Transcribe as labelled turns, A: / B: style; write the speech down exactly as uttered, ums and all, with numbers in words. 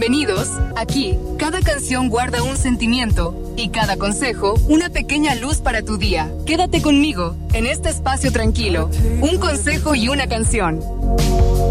A: Bienvenidos. Aquí, cada canción guarda un sentimiento y cada consejo una pequeña luz para tu día. Quédate conmigo en este espacio tranquilo. Un consejo y una canción.